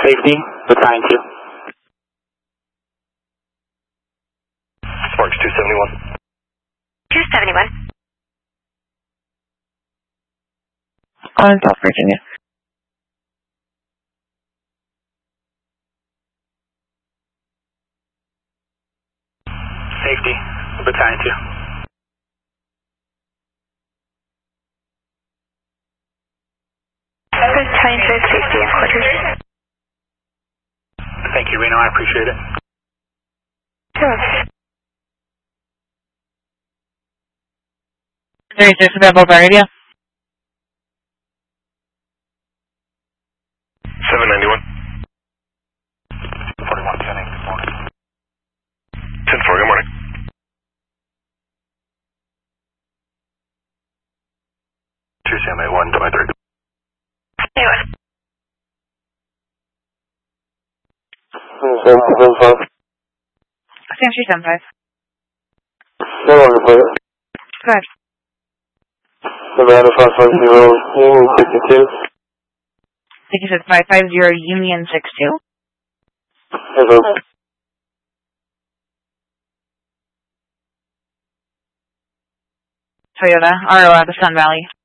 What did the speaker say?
Safety, Battalion 2. Sparks 271. 271. On South Virginia. Safety, Battalion 2. Battalion 2, safety and quarters. Thank you, Reno. I appreciate it. Sure. 36 available area. 791. 41 10 good morning. 10-4, good morning. Two CMA 1, July 3rd. Anyway. 775. Same 375. No longer play it. Go ahead. Nevada 550, Union 62. I think you said 550 Union 62. Hello. Toyota, or the Sun Valley.